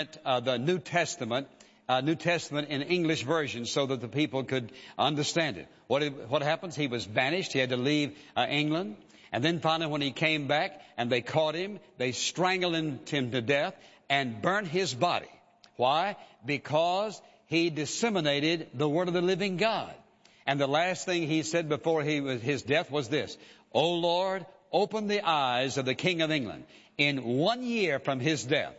the New Testament in English version so that the people could understand it. What happens? He was banished. He had to leave England. And then finally when he came back and they caught him, they strangled him to death and burnt his body. Why? Because he disseminated the word of the living God. And the last thing he said before his death was this: "O Lord, open the eyes of the King of England." In 1 year from his death,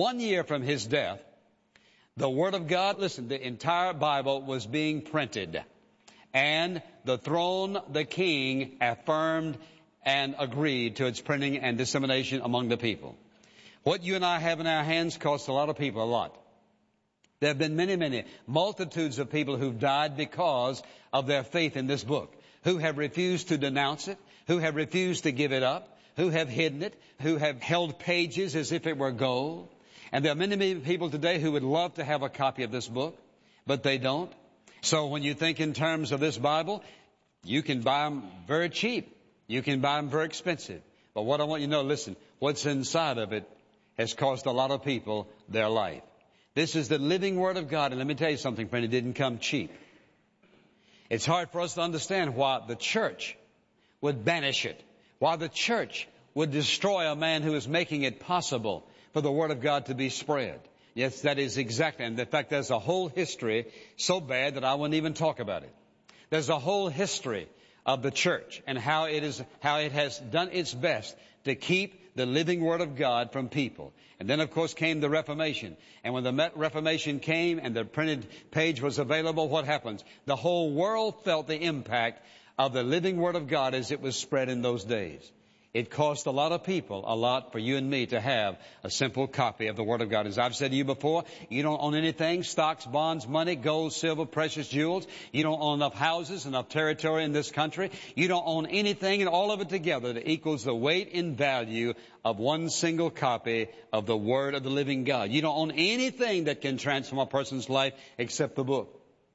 the Word of God, listen, the entire Bible was being printed. And the throne, the king, affirmed and agreed to its printing and dissemination among the people. What you and I have in our hands costs a lot of people a lot. There have been many multitudes of people who've died because of their faith in this book, who have refused to denounce it, who have refused to give it up, who have hidden it, who have held pages as if it were gold. And there are many people today who would love to have a copy of this book, but they don't. So when you think in terms of this Bible, you can buy them very cheap. You can buy them very expensive. But what I want you to know, listen, what's inside of it has cost a lot of people their life. This is the living Word of God. And let me tell you something, friend, it didn't come cheap. It's hard for us to understand why the church would banish it, why the church would destroy a man who is making it possible for the Word of God to be spread. Yes, that is exactly. And in fact, there's a whole history so bad that I wouldn't even talk about it. There's a whole history of the church and how it has done its best to keep the living Word of God from people. And then, of course, came the Reformation. And when the Reformation came and the printed page was available, what happens? The whole world felt the impact of the living Word of God as it was spread in those days. It cost a lot of people a lot for you and me to have a simple copy of the Word of God. As I've said to you before, you don't own anything, stocks, bonds, money, gold, silver, precious jewels. You don't own enough houses, enough territory in this country. You don't own anything, and all of it together that equals the weight in value of one single copy of the Word of the living God. You don't own anything that can transform a person's life except the book.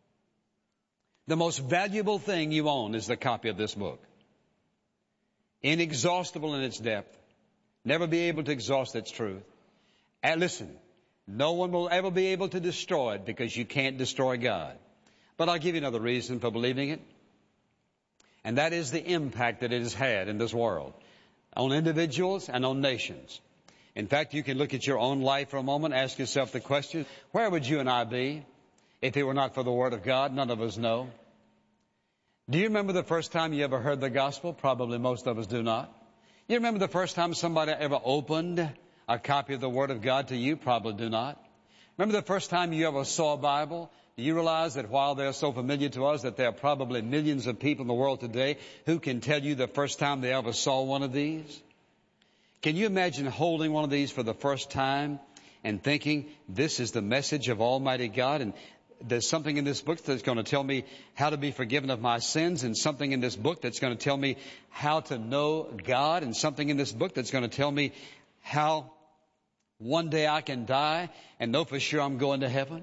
The most valuable thing you own is the copy of this book. Inexhaustible in its depth, never be able to exhaust its truth. And listen, no one will ever be able to destroy it because you can't destroy God. But I'll give you another reason for believing it, and that is the impact that it has had in this world on individuals and on nations. In fact, you can look at your own life for a moment, ask yourself the question, where would you and I be if it were not for the Word of God? None of us know. Do you remember the first time you ever heard the gospel? Probably most of us do not. You remember the first time somebody ever opened a copy of the Word of God to you? Probably do not. Remember the first time you ever saw a Bible? Do you realize that while they're so familiar to us that there are probably millions of people in the world today who can tell you the first time they ever saw one of these? Can you imagine holding one of these for the first time and thinking, this is the message of Almighty God, and there's something in this book that's going to tell me how to be forgiven of my sins, and something in this book that's going to tell me how to know God, and something in this book that's going to tell me how one day I can die and know for sure I'm going to heaven.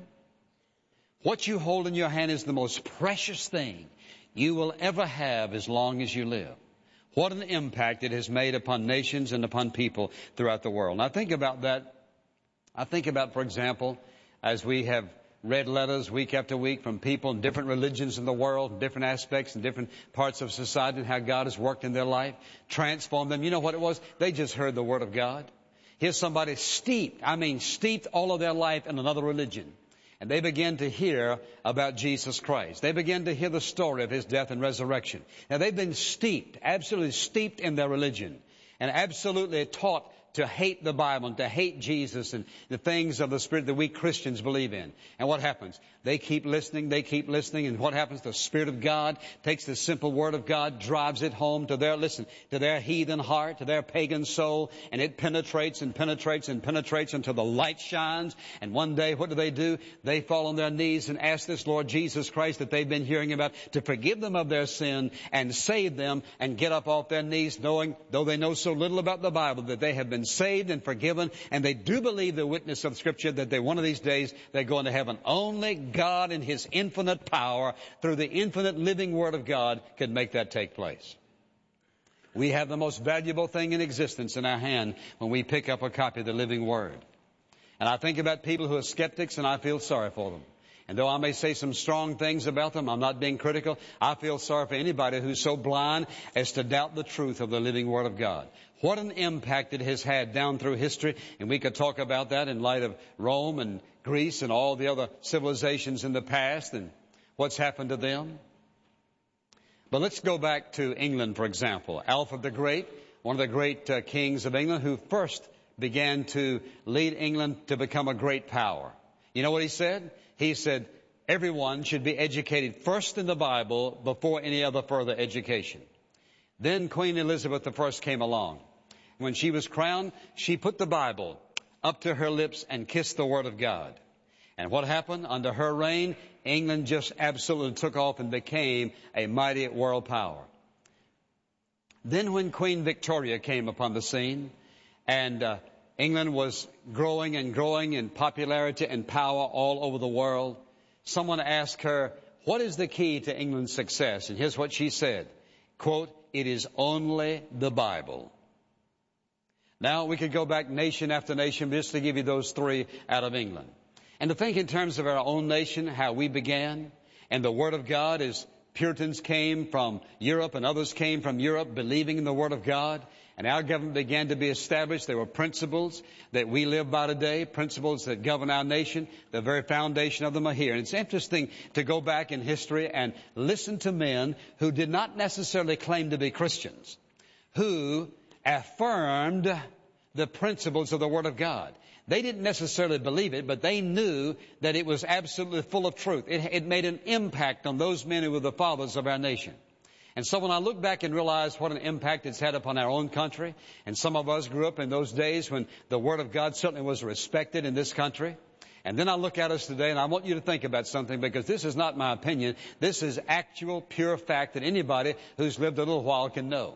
What you hold in your hand is the most precious thing you will ever have as long as you live. What an impact it has made upon nations and upon people throughout the world. And I think about that. I think about, for example, as we have read letters week after week from people in different religions in the world, different aspects and different parts of society, and how God has worked in their life, transformed them. You know what it was? They just heard the Word of God. Here's somebody steeped all of their life in another religion. And they began to hear about Jesus Christ. They began to hear the story of His death and resurrection. Now they've been absolutely steeped in their religion, and absolutely taught to hate the Bible and to hate Jesus and the things of the Spirit that we Christians believe in. And what happens? They keep listening, and what happens? The Spirit of God takes the simple Word of God, drives it home to their heathen heart, to their pagan soul, and it penetrates until the light shines. And one day, what do? They fall on their knees and ask this Lord Jesus Christ that they've been hearing about to forgive them of their sin and save them, and get up off their knees knowing, though they know so little about the Bible, that they have been saved and forgiven, and they do believe the witness of Scripture that one of these days they're going to heaven. Only God in His infinite power, through the infinite living Word of God, can make that take place. We have the most valuable thing in existence in our hand when we pick up a copy of the living Word. And I think about people who are skeptics, and I feel sorry for them. And though I may say some strong things about them, I'm not being critical, I feel sorry for anybody who's so blind as to doubt the truth of the living Word of God. What an impact it has had down through history, and we could talk about that in light of Rome and Greece and all the other civilizations in the past and what's happened to them. But let's go back to England, for example. Alfred the Great, one of the great kings of England, who first began to lead England to become a great power. You know what he said? He said, everyone should be educated first in the Bible before any other further education. Then Queen Elizabeth I came along. When she was crowned, she put the Bible up to her lips and kissed the Word of God. And what happened? Under her reign, England just absolutely took off and became a mighty world power. Then when Queen Victoria came upon the scene, and England was growing and growing in popularity and power all over the world, someone asked her, what is the key to England's success? And here's what she said, quote, it is only the Bible. Now, we could go back nation after nation just to give you those three out of England. And to think in terms of our own nation, how we began, and the Word of God, as Puritans came from Europe and others came from Europe believing in the Word of God, and our government began to be established. There were principles that we live by today, principles that govern our nation. The very foundation of them are here. And it's interesting to go back in history and listen to men who did not necessarily claim to be Christians, who affirmed the principles of the Word of God. They didn't necessarily believe it, but they knew that it was absolutely full of truth. It made an impact on those men who were the fathers of our nation. And so when I look back and realize what an impact it's had upon our own country, and some of us grew up in those days when the Word of God certainly was respected in this country, and then I look at us today, and I want you to think about something, because this is not my opinion. This is actual, pure fact that anybody who's lived a little while can know.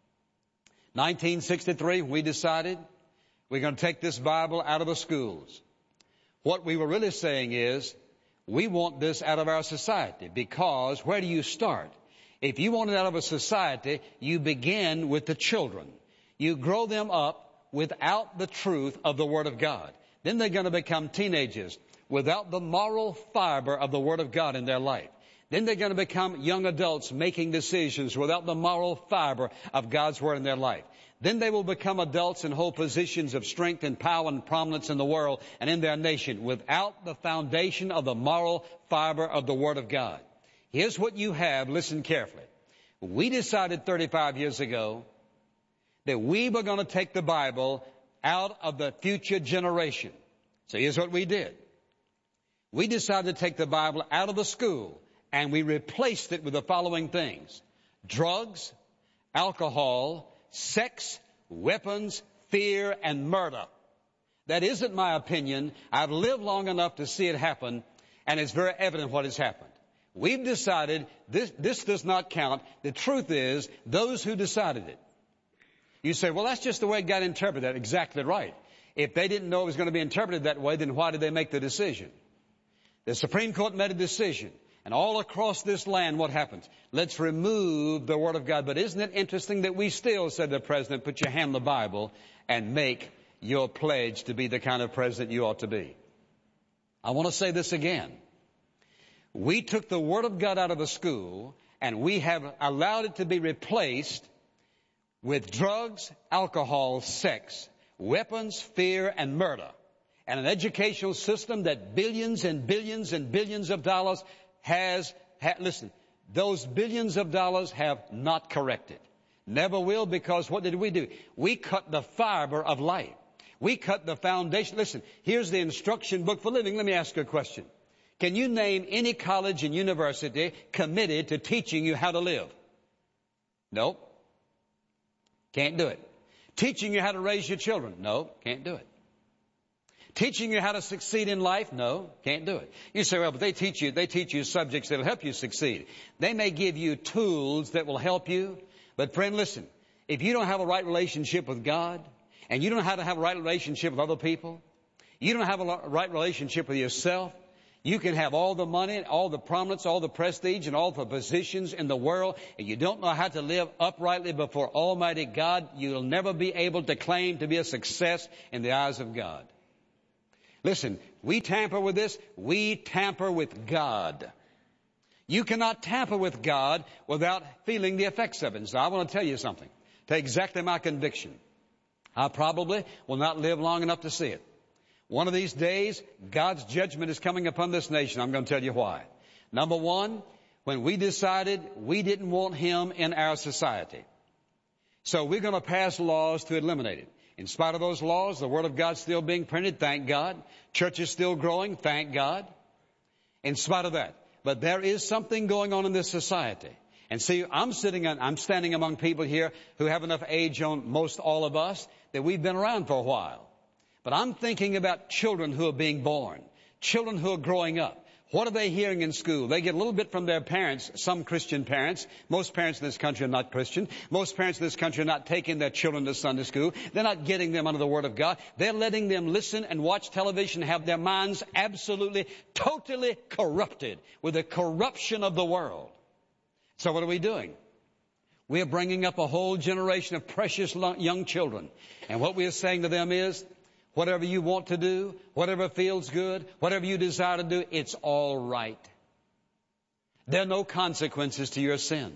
1963, we decided we're going to take this Bible out of the schools. What we were really saying is, we want this out of our society, because where do you start? If you want it out of a society, you begin with the children. You grow them up without the truth of the Word of God. Then they're going to become teenagers without the moral fiber of the Word of God in their life. Then they're going to become young adults making decisions without the moral fiber of God's Word in their life. Then they will become adults and hold positions of strength and power and prominence in the world and in their nation without the foundation of the moral fiber of the Word of God. Here's what you have. Listen carefully. We decided 35 years ago that we were going to take the Bible out of the future generation. So here's what we did. We decided to take the Bible out of the school, and we replaced it with the following things: drugs, alcohol, sex, weapons, fear, and murder. That isn't my opinion. I've lived long enough to see it happen, and it's very evident what has happened. We've decided this does not count. The truth is, those who decided it. You say, well, that's just the way it got interpreted. Exactly right. If they didn't know it was going to be interpreted that way, then why did they make the decision? The Supreme Court made a decision. And all across this land, what happens? Let's remove the Word of God. But isn't it interesting that we still, said the President, put your hand on the Bible and make your pledge to be the kind of president you ought to be? I want to say this again. We took the Word of God out of the school, and we have allowed it to be replaced with drugs, alcohol, sex, weapons, fear, and murder. And an educational system that billions and billions and billions of dollars listen, those billions of dollars have not corrected. Never will, because what did we do? We cut the fiber of life. We cut the foundation. Listen, here's the instruction book for living. Let me ask you a question. Can you name any college and university committed to teaching you how to live? Nope. Can't do it. Teaching you how to raise your children? No, can't do it. Teaching you how to succeed in life? No, can't do it. You say, well, but they teach you subjects that will help you succeed. They may give you tools that will help you. But friend, listen, if you don't have a right relationship with God, and you don't know how to have a right relationship with other people, you don't have a right relationship with yourself, you can have all the money, all the prominence, all the prestige, and all the positions in the world, and you don't know how to live uprightly before Almighty God, you'll never be able to claim to be a success in the eyes of God. Listen, we tamper with this, we tamper with God. You cannot tamper with God without feeling the effects of it. And so I want to tell you something. To exactly my conviction. I probably will not live long enough to see it. One of these days, God's judgment is coming upon this nation. I'm going to tell you why. Number one, when we decided we didn't want Him in our society. So we're going to pass laws to eliminate it. In spite of those laws, the Word of God's still being printed, thank God. Church is still growing, thank God. In spite of that. But there is something going on in this society. And see, I'm standing among people here who have enough age on most all of us that we've been around for a while. But I'm thinking about children who are being born, children who are growing up. What are they hearing in school? They get a little bit from their parents, some Christian parents. Most parents in this country are not Christian. Most parents in this country are not taking their children to Sunday school. They're not getting them under the Word of God. They're letting them listen and watch television, have their minds absolutely, totally corrupted with the corruption of the world. So what are we doing? We are bringing up a whole generation of precious young children. And what we are saying to them is, whatever you want to do, whatever feels good, whatever you desire to do, it's all right. There are no consequences to your sin.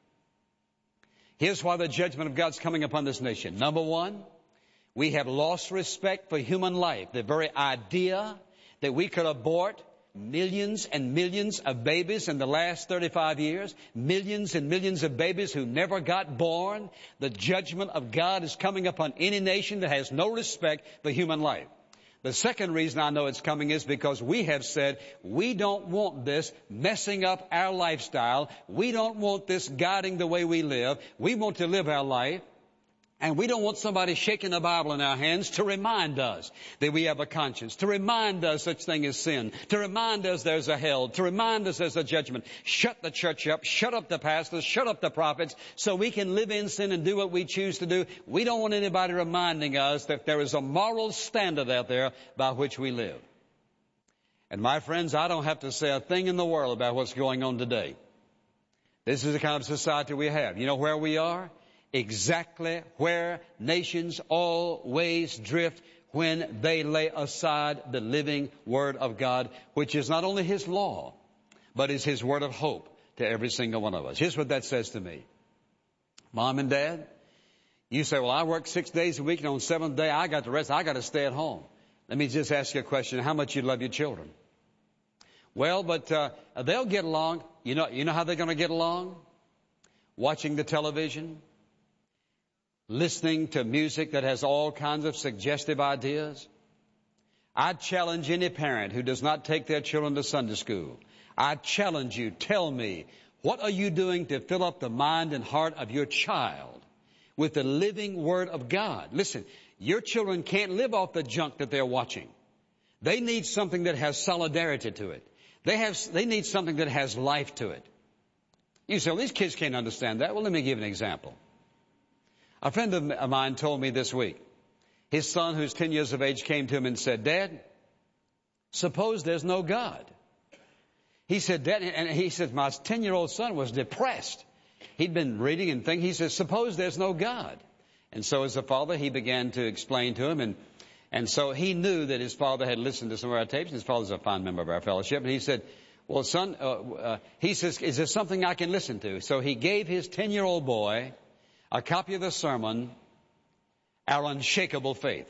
Here's why the judgment of God's coming upon this nation. Number one, we have lost respect for human life. The very idea that we could abort millions and millions of babies in the last 35 years, millions and millions of babies who never got born. The judgment of God is coming upon any nation that has no respect for human life. The second reason I know it's coming is because we have said we don't want this messing up our lifestyle. We don't want this guiding the way we live. We want to live our life. And we don't want somebody shaking the Bible in our hands to remind us that we have a conscience, to remind us such thing as sin, to remind us there's a hell, to remind us there's a judgment. Shut the church up, shut up the pastors, shut up the prophets, so we can live in sin and do what we choose to do. We don't want anybody reminding us that there is a moral standard out there by which we live. And my friends, I don't have to say a thing in the world about what's going on today. This is the kind of society we have. You know where we are? Exactly where nations always drift when they lay aside the living Word of God, which is not only His law, but is His word of hope to every single one of us. Here's what that says to me. Mom and Dad, you say, well, I work 6 days a week, and on the seventh day, I got the rest. I got to stay at home. Let me just ask you a question. How much you love your children? Well, but they'll get along. You know how they're going to get along? Watching the television, listening to music that has all kinds of suggestive ideas. I challenge any parent who does not take their children to Sunday school. I challenge you, tell me, what are you doing to fill up the mind and heart of your child with the living Word of God? Listen, your children can't live off the junk that they're watching. They need something that has solidarity to it. They need something that has life to it. You say, well, these kids can't understand that. Well, let me give an example. A friend of mine told me this week, his son, who's 10 years of age, came to him and said, Dad, suppose there's no God. He said, Dad, and he said, my 10-year-old son was depressed. He'd been reading and thinking. He said, suppose there's no God. And so as a father, he began to explain to him. And so he knew that his father had listened to some of our tapes. His father's a fine member of our fellowship. And he said, well, son, he says, is there something I can listen to? So he gave his 10-year-old boy a copy of the sermon, Our Unshakable Faith.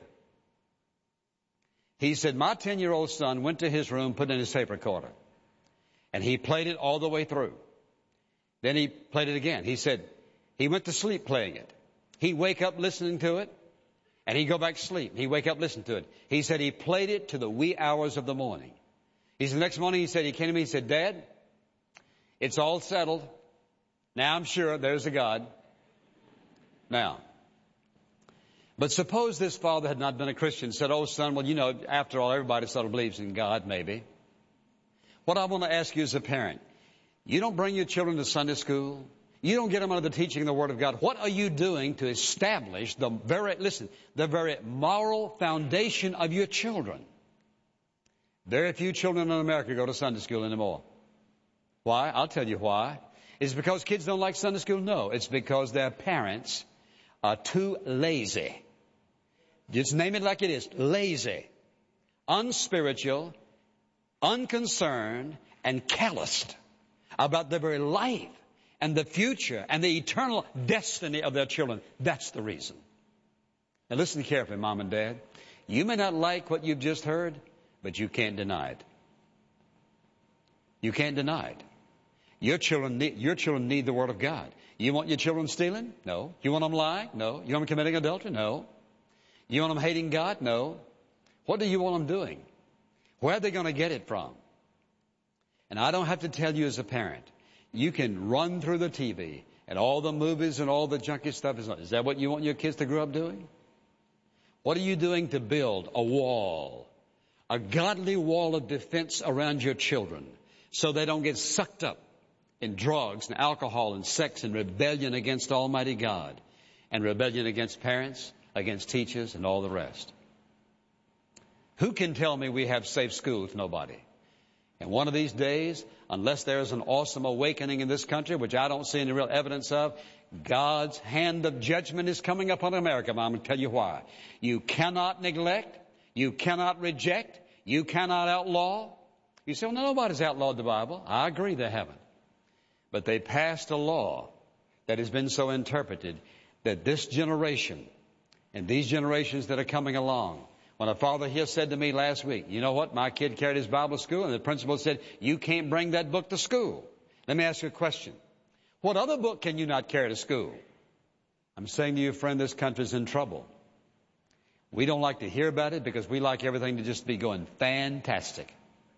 He said, my 10-year-old son went to his room, put in his tape recorder, and he played it all the way through. Then he played it again. He said he went to sleep playing it. He'd wake up listening to it, and he'd go back to sleep. He'd wake up listening to it. He said he played it to the wee hours of the morning. He said the next morning he came to me, he said, Dad, it's all settled. Now I'm sure there's a God. Now, but suppose this father had not been a Christian, said, oh, son, well, after all, everybody sort of believes in God, maybe. What I want to ask you as a parent, you don't bring your children to Sunday school. You don't get them under the teaching of the Word of God. What are you doing to establish the very moral foundation of your children? Very few children in America go to Sunday school anymore. Why? I'll tell you why. Is it because kids don't like Sunday school? No, it's because their parents are too lazy. Just name it like it is, lazy. unspiritual, unconcerned, and calloused about the very life and the future and the eternal destiny of their children. That's the reason. Now listen carefully, Mom and Dad. You may not like what you've just heard, but you can't deny it. You can't deny it. Your children need the Word of God. You want your children stealing? No. You want them lying? No. You want them committing adultery? No. You want them hating God? No. What do you want them doing? Where are they going to get it from? And I don't have to tell you as a parent. You can run through the TV and all the movies and all the junky stuff. Is that what you want your kids to grow up doing? What are you doing to build a wall, a godly wall of defense around your children so they don't get sucked up in drugs and alcohol and sex and rebellion against Almighty God and rebellion against parents, against teachers, and all the rest? Who can tell me we have safe schools? Nobody. And one of these days, unless there is an awesome awakening in this country, which I don't see any real evidence of, God's hand of judgment is coming upon America. I'm going to tell you why. You cannot neglect. You cannot reject. You cannot outlaw. You say, well, nobody's outlawed the Bible. I agree they haven't. But they passed a law that has been so interpreted that this generation and these generations that are coming along, when a father here said to me last week, you know what, my kid carried his Bible to school, and the principal said, you can't bring that book to school. Let me ask you a question. What other book can you not carry to school? I'm saying to you, friend, this country's in trouble. We don't like to hear about it because we like everything to just be going fantastic.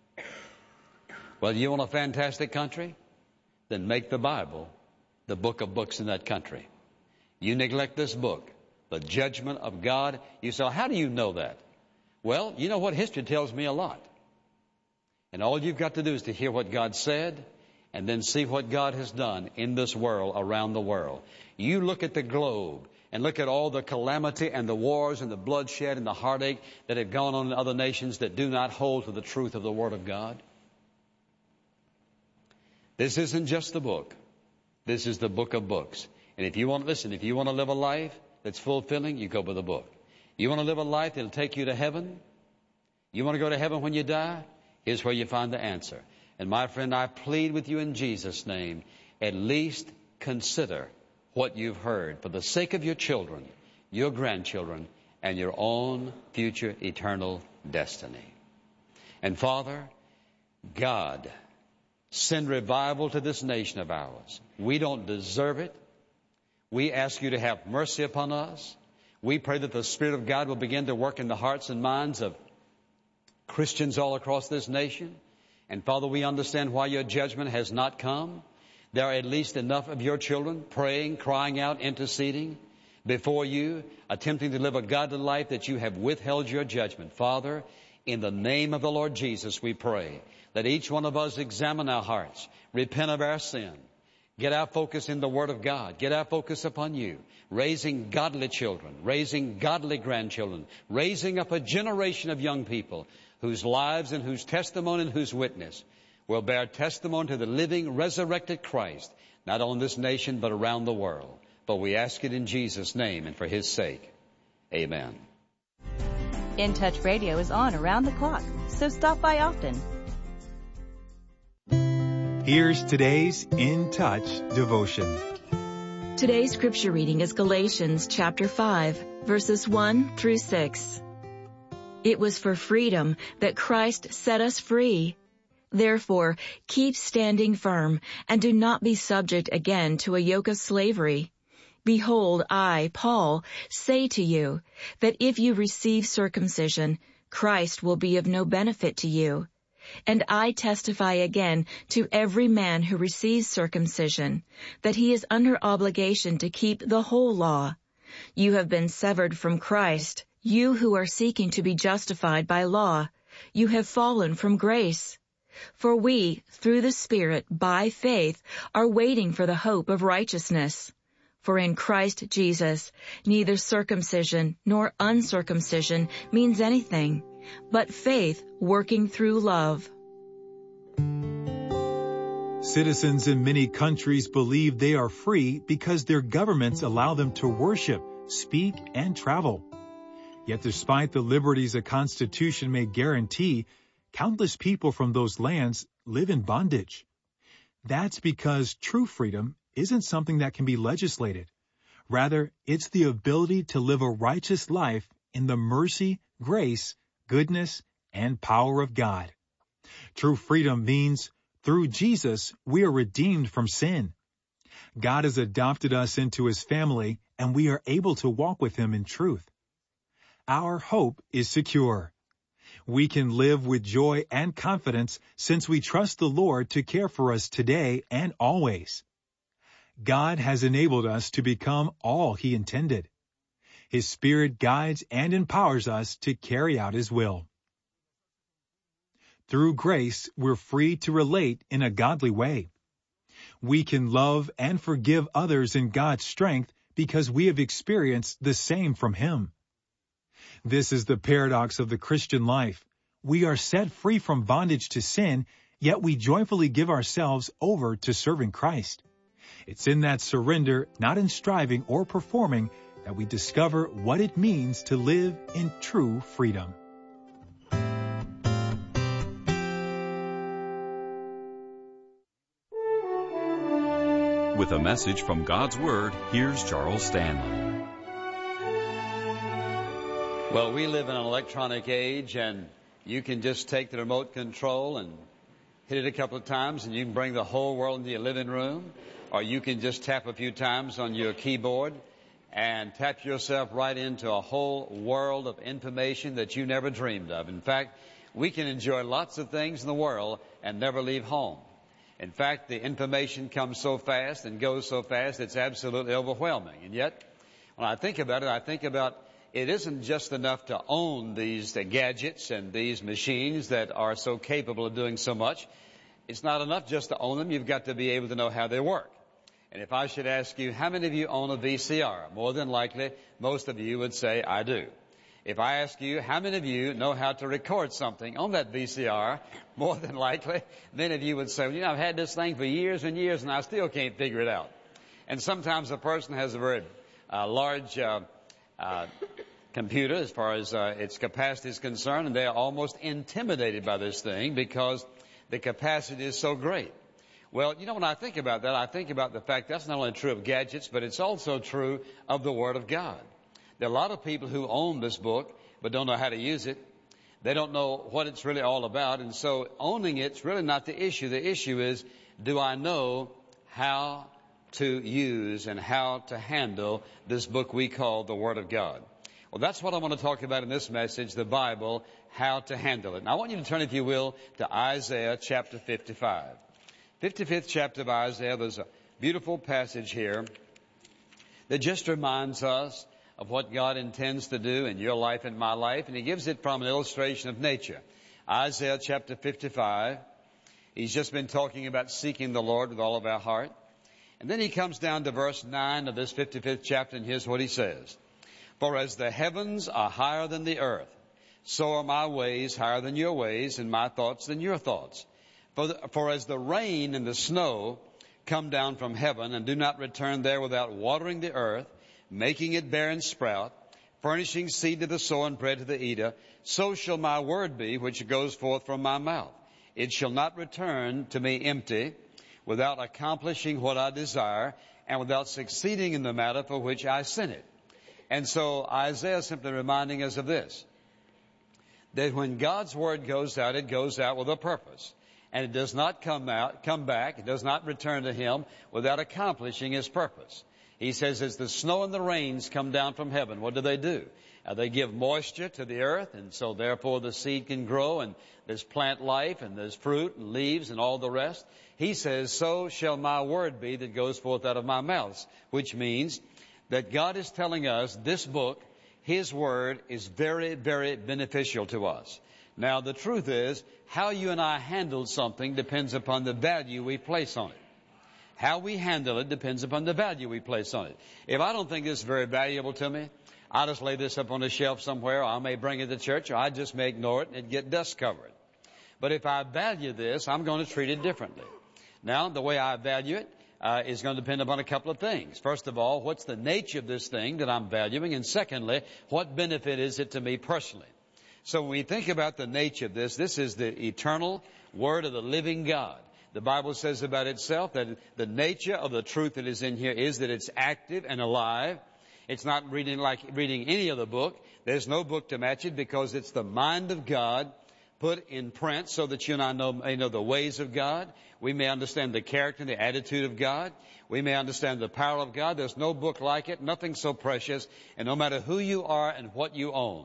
Well, you want a fantastic country? Then make the Bible the book of books in that country. You neglect this book, the judgment of God. You say, how do you know that? Well, you know what? History tells me a lot. And all you've got to do is to hear what God said and then see what God has done in this world, around the world. You look at the globe and look at all the calamity and the wars and the bloodshed and the heartache that have gone on in other nations that do not hold to the truth of the Word of God. This isn't just the book. This is the book of books. And if you want to live a life that's fulfilling, you go with the book. You want to live a life that'll take you to heaven? You want to go to heaven when you die? Here's where you find the answer. And my friend, I plead with you in Jesus' name, at least consider what you've heard for the sake of your children, your grandchildren, and your own future eternal destiny. And Father, God, send revival to this nation of ours. We don't deserve it. We ask you to have mercy upon us. We pray that the Spirit of God will begin to work in the hearts and minds of Christians all across this nation. And Father, we understand why your judgment has not come. There are at least enough of your children praying, crying out, interceding before you, attempting to live a godly life that you have withheld your judgment. Father, in the name of the Lord Jesus, we pray that each one of us examine our hearts, repent of our sin, get our focus in the Word of God, get our focus upon you, raising godly children, raising godly grandchildren, raising up a generation of young people whose lives and whose testimony and whose witness will bear testimony to the living, resurrected Christ, not only in this nation but around the world. But we ask it in Jesus' name and for His sake. Amen. In Touch Radio is on around the clock, so stop by often. Here's today's In Touch devotion. Today's scripture reading is Galatians chapter 5, verses 1 through 6. It was for freedom that Christ set us free. Therefore, keep standing firm and do not be subject again to a yoke of slavery. Behold, I, Paul, say to you that if you receive circumcision, Christ will be of no benefit to you. And I testify again to every man who receives circumcision that he is under obligation to keep the whole law. You have been severed from Christ, you who are seeking to be justified by law. You have fallen from grace. For we, through the Spirit, by faith, are waiting for the hope of righteousness. For in Christ Jesus, neither circumcision nor uncircumcision means anything, but faith working through love. Citizens in many countries believe they are free because their governments allow them to worship, speak, and travel. Yet despite the liberties a constitution may guarantee, countless people from those lands live in bondage. That's because true freedom isn't something that can be legislated. Rather, it's the ability to live a righteous life in the mercy, grace, goodness, and power of God. True freedom means, through Jesus, we are redeemed from sin. God has adopted us into His family, and we are able to walk with Him in truth. Our hope is secure. We can live with joy and confidence since we trust the Lord to care for us today and always. God has enabled us to become all He intended. His Spirit guides and empowers us to carry out His will. Through grace, we're free to relate in a godly way. We can love and forgive others in God's strength because we have experienced the same from Him. This is the paradox of the Christian life. We are set free from bondage to sin, yet we joyfully give ourselves over to serving Christ. It's in that surrender, not in striving or performing, that we discover what it means to live in true freedom. With a message from God's Word, here's Charles Stanley. Well, we live in an electronic age, and you can just take the remote control and hit it a couple of times, and you can bring the whole world into your living room. Or you can just tap a few times on your keyboard and tap yourself right into a whole world of information that you never dreamed of. In fact, we can enjoy lots of things in the world and never leave home. In fact, the information comes so fast and goes so fast, it's absolutely overwhelming. And yet, when I think about it, I think about it isn't just enough to own these gadgets and these machines that are so capable of doing so much. It's not enough just to own them. You've got to be able to know how they work. And if I should ask you, how many of you own a VCR? More than likely, most of you would say, I do. If I ask you, how many of you know how to record something on that VCR? More than likely, many of you would say, well, you know, I've had this thing for years and years and I still can't figure it out. And sometimes a person has a very large computer as far as its capacity is concerned, and they are almost intimidated by this thing because the capacity is so great. Well, you know, when I think about that, I think about the fact that's not only true of gadgets, but it's also true of the Word of God. There are a lot of people who own this book, but don't know how to use it. They don't know what it's really all about, and so owning it's really not the issue. The issue is, do I know how to use and how to handle this book we call the Word of God? Well, that's what I want to talk about in this message, the Bible, how to handle it. Now, I want you to turn, if you will, to Isaiah chapter 55. 55th chapter of Isaiah, there's a beautiful passage here that just reminds us of what God intends to do in your life and my life, and He gives it from an illustration of nature. Isaiah chapter 55, He's just been talking about seeking the Lord with all of our heart. And then He comes down to verse 9 of this 55th chapter, and here's what He says. For as the heavens are higher than the earth, so are my ways higher than your ways, and my thoughts than your thoughts. For as the rain and the snow come down from heaven and do not return there without watering the earth, making it bear and sprout, furnishing seed to the sower and bread to the eater, so shall my word be which goes forth from my mouth. It shall not return to me empty, without accomplishing what I desire, and without succeeding in the matter for which I sent it. And so Isaiah is simply reminding us of this, that when God's word goes out, it goes out with a purpose. And it does not come back, it does not return to Him without accomplishing His purpose. He says, as the snow and the rains come down from heaven, what do? They give moisture to the earth, and so therefore the seed can grow, and there's plant life, and there's fruit and leaves and all the rest. He says, so shall my word be that goes forth out of my mouth, which means that God is telling us this book, His word, is very, very beneficial to us. Now, the truth is, how you and I handle something depends upon the value we place on it. How we handle it depends upon the value we place on it. If I don't think this is very valuable to me, I'll just lay this up on a shelf somewhere, or I may bring it to church, or I just may ignore it and it get dust covered. But if I value this, I'm going to treat it differently. Now, the way I value it, is going to depend upon a couple of things. First of all, what's the nature of this thing that I'm valuing? And secondly, what benefit is it to me personally? So when we think about the nature of this is the eternal Word of the living God. The Bible says about itself that the nature of the truth that is in here is that it's active and alive. It's not reading like reading any other book. There's no book to match it because it's the mind of God put in print so that you and I may know the ways of God. We may understand the character and the attitude of God. We may understand the power of God. There's no book like it, nothing so precious. And no matter who you are and what you own,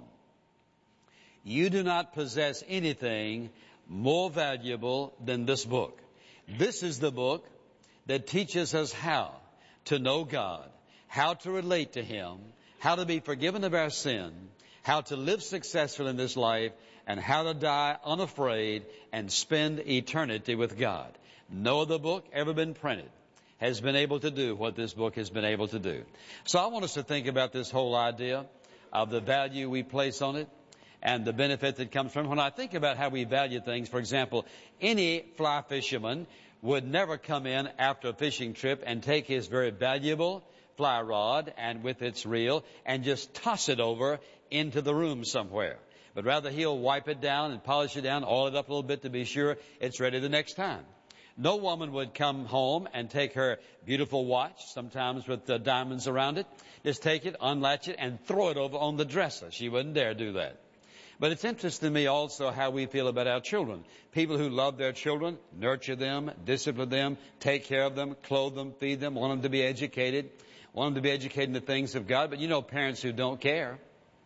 you do not possess anything more valuable than this book. This is the book that teaches us how to know God, how to relate to Him, how to be forgiven of our sin, how to live successful in this life, and how to die unafraid and spend eternity with God. No other book ever been printed has been able to do what this book has been able to do. So I want us to think about this whole idea of the value we place on it and the benefit that comes from it. When I think about how we value things, for example, any fly fisherman would never come in after a fishing trip and take his very valuable fly rod and with its reel and just toss it over into the room somewhere. But rather he'll wipe it down and polish it down, oil it up a little bit to be sure it's ready the next time. No woman would come home and take her beautiful watch, sometimes with the diamonds around it, just take it, unlatch it, and throw it over on the dresser. She wouldn't dare do that. But it's interesting to me also how we feel about our children. People who love their children, nurture them, discipline them, take care of them, clothe them, feed them, want them to be educated in the things of God. But you know parents who don't care.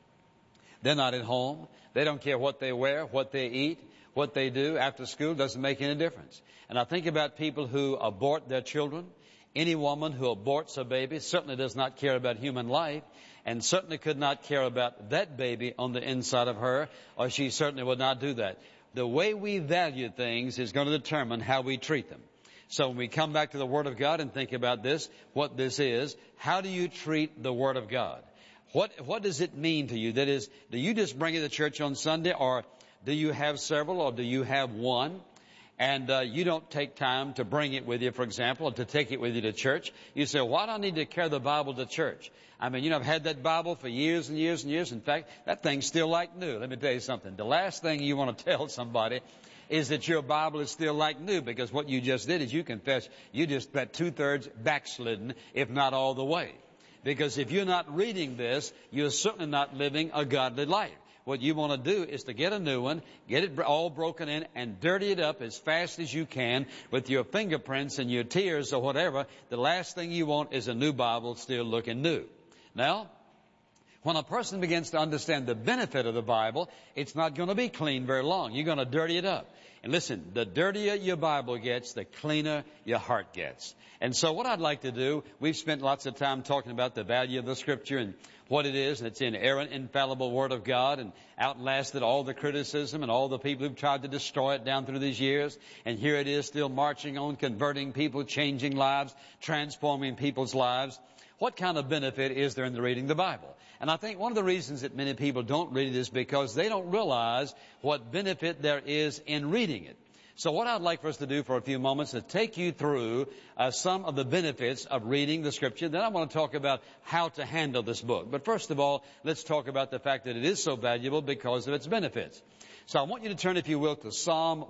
They're not at home. They don't care what they wear, what they eat, what they do after school. Doesn't make any difference. And I think about people who abort their children. Any woman who aborts a baby certainly does not care about human life and certainly could not care about that baby on the inside of her, or she certainly would not do that. The way we value things is going to determine how we treat them. So when we come back to the Word of God and think about this, what this is, how do you treat the Word of God? What does it mean to you? That is, do you just bring it to church on Sunday, or do you have several, or do you have one? And you don't take time to bring it with you, for example, or to take it with you to church. You say, why do I need to carry the Bible to church? I mean, I've had that Bible for years and years and years. In fact, that thing's still like new. Let me tell you something. The last thing you want to tell somebody is that your Bible is still like new, because what you just did is you confess you just got 2/3 backslidden, if not all the way. Because if you're not reading this, you're certainly not living a godly life. What you want to do is to get a new one, get it all broken in, and dirty it up as fast as you can with your fingerprints and your tears or whatever. The last thing you want is a new Bible still looking new. Now, when a person begins to understand the benefit of the Bible, it's not going to be clean very long. You're going to dirty it up. And listen, the dirtier your Bible gets, the cleaner your heart gets. And so what I'd like to do, we've spent lots of time talking about the value of the Scripture and what it is. It's inerrant, infallible Word of God, and outlasted all the criticism and all the people who've tried to destroy it down through these years. And here it is, still marching on, converting people, changing lives, transforming people's lives. What kind of benefit is there in the reading the Bible? And I think one of the reasons that many people don't read it is because they don't realize what benefit there is in reading it. So what I'd like for us to do for a few moments is take you through some of the benefits of reading the Scripture. Then I want to talk about how to handle this book. But first of all, let's talk about the fact that it is so valuable because of its benefits. So I want you to turn, if you will, to Psalm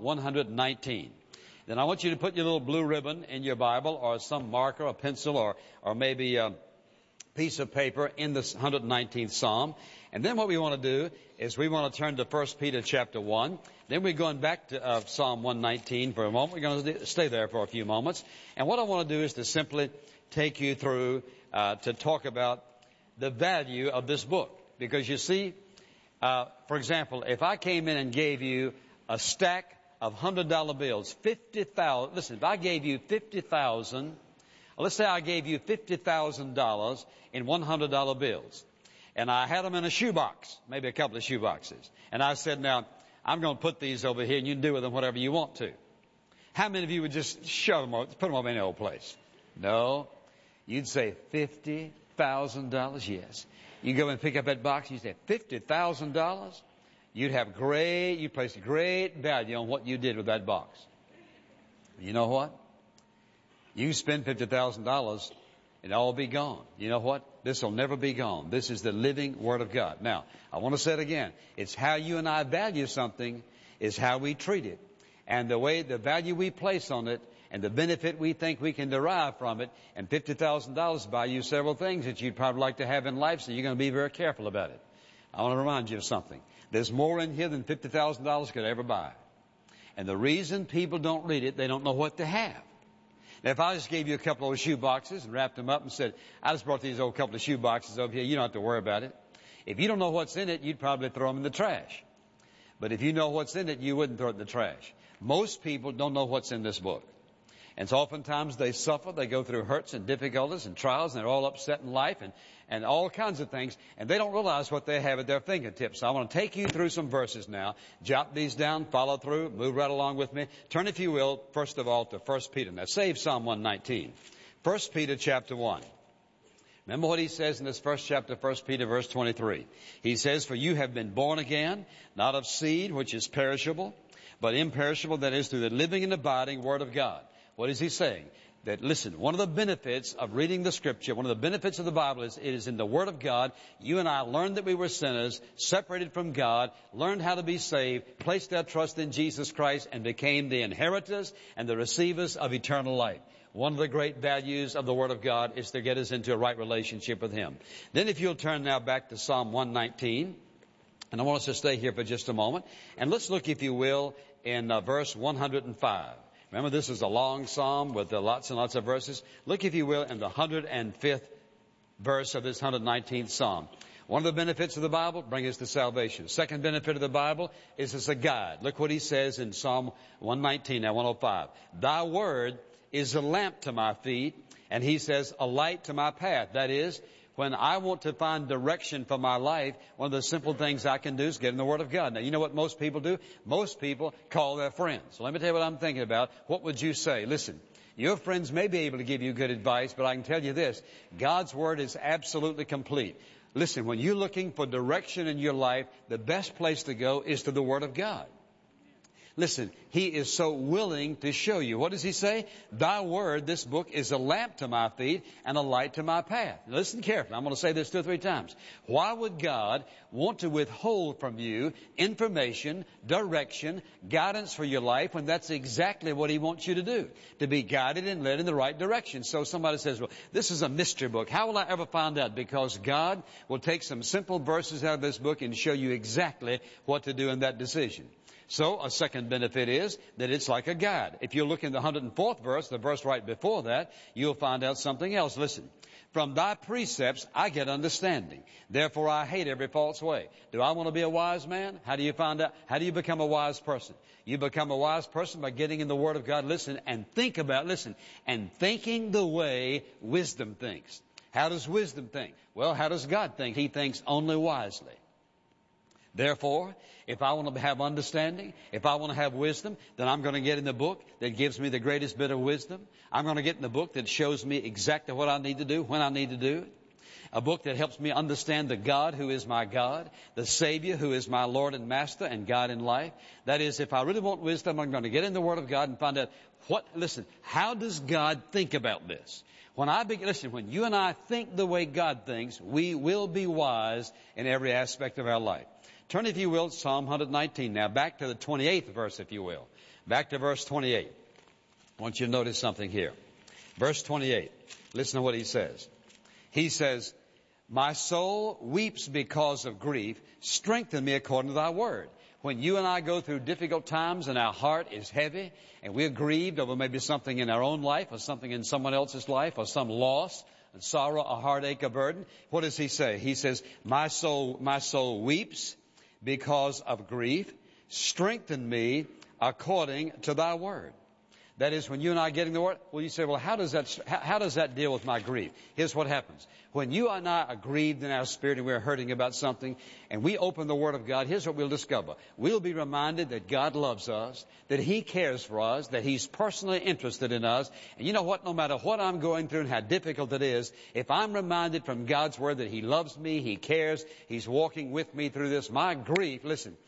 119. Then I want you to put your little blue ribbon in your Bible, or some marker, a pencil, or maybe a piece of paper in the 119th Psalm. And then what we want to do is we want to turn to 1 Peter chapter 1. Then we're going back to Psalm 119 for a moment. We're going to stay there for a few moments. And what I want to do is to simply take you through to talk about the value of this book. Because you see, for example, if I came in and gave you a stack of $100 bills, 50,000. Listen, if I gave you 50,000, let's say I gave you $50,000 in $100 bills, and I had them in a shoebox, maybe a couple of shoeboxes, and I said, now, I'm going to put these over here, and you can do with them whatever you want to. How many of you would just shove them, or put them over in any old place? No. You'd say $50,000, yes. You go and pick up that box, and you say, $50,000? You place great value on what you did with that box. You know what? You spend $50,000, it'll all be gone. You know what? This will never be gone. This is the living Word of God. Now, I want to say it again. It's how you and I value something is how we treat it. And the value we place on it and the benefit we think we can derive from it, and $50,000 buy you several things that you'd probably like to have in life, so you're going to be very careful about it. I want to remind you of something. There's more in here than $50,000 could ever buy. And the reason people don't read it, they don't know what to have. Now, if I just gave you a couple of shoe boxes and wrapped them up and said, I just brought these old couple of shoe boxes over here, you don't have to worry about it. If you don't know what's in it, you'd probably throw them in the trash. But if you know what's in it, you wouldn't throw it in the trash. Most people don't know what's in this book. And so oftentimes they suffer, they go through hurts and difficulties and trials, and they're all upset in life and all kinds of things, and they don't realize what they have at their fingertips. So I want to take you through some verses now. Jot these down, follow through, move right along with me. Turn, if you will, first of all, to 1 Peter. Now, save Psalm 119. 1 Peter chapter 1. Remember what he says in this first chapter, 1 Peter verse 23. He says, for you have been born again, not of seed which is perishable, but imperishable, that is, through the living and abiding Word of God. What is he saying? That, listen, one of the benefits of reading the Scripture, one of the benefits of the Bible is it is in the Word of God. You and I learned that we were sinners, separated from God, learned how to be saved, placed our trust in Jesus Christ, and became the inheritors and the receivers of eternal life. One of the great values of the Word of God is to get us into a right relationship with Him. Then if you'll turn now back to Psalm 119, and I want us to stay here for just a moment, and let's look, if you will, in verse 105. Remember, this is a long psalm with lots and lots of verses. Look, if you will, in the 105th verse of this 119th psalm. One of the benefits of the Bible, bring us to salvation. Second benefit of the Bible is it's a guide. Look what he says in Psalm 119, now 105. Thy word is a lamp to my feet, and he says, a light to my path. That is, when I want to find direction for my life, one of the simple things I can do is get in the Word of God. Now, you know what most people do? Most people call their friends. So let me tell you what I'm thinking about. What would you say? Listen, your friends may be able to give you good advice, but I can tell you this. God's Word is absolutely complete. Listen, when you're looking for direction in your life, the best place to go is to the Word of God. Listen, He is so willing to show you. What does He say? Thy word, this book, is a lamp to my feet and a light to my path. Now, listen carefully. I'm going to say this 2 or 3 times. Why would God want to withhold from you information, direction, guidance for your life when that's exactly what He wants you to do? To be guided and led in the right direction. So somebody says, well, this is a mystery book. How will I ever find out? Because God will take some simple verses out of this book and show you exactly what to do in that decision. So a second benefit is that it's like a guide. If you look in the 104th verse, the verse right before that, you'll find out something else. Listen, from thy precepts I get understanding. Therefore I hate every false way. Do I want to be a wise man? How do you find out? How do you become a wise person? You become a wise person by getting in the Word of God. Listen, and and thinking the way wisdom thinks. How does wisdom think? Well, how does God think? He thinks only wisely. Therefore, if I want to have understanding, if I want to have wisdom, then I'm going to get in the book that gives me the greatest bit of wisdom. I'm going to get in the book that shows me exactly what I need to do, when I need to do it. A book that helps me understand the God who is my God, the Savior who is my Lord and Master and God in life. That is, if I really want wisdom, I'm going to get in the Word of God and find out how does God think about this? When you and I think the way God thinks, we will be wise in every aspect of our life. Turn, if you will, Psalm 119. Now back to the 28th verse, if you will. Back to verse 28. I want you to notice something here. Verse 28. Listen to what he says. He says, my soul weeps because of grief. Strengthen me according to thy word. When you and I go through difficult times and our heart is heavy and we're grieved over maybe something in our own life or something in someone else's life or some loss, a sorrow, a heartache, a burden, what does he say? He says, my soul weeps because of grief. Strengthen me according to thy word. That is, when you and I are getting the word, well, you say, well, how does that deal with my grief? Here's what happens. When you and I are grieved in our spirit and we're hurting about something, and we open the Word of God, here's what we'll discover. We'll be reminded that God loves us, that He cares for us, that He's personally interested in us. And you know what? No matter what I'm going through and how difficult it is, if I'm reminded from God's Word that He loves me, He cares, He's walking with me through this, my grief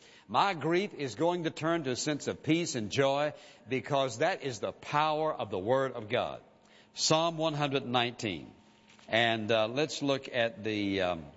is going to turn to a sense of peace and joy, because that is the power of the Word of God. Psalm 119. And let's look at the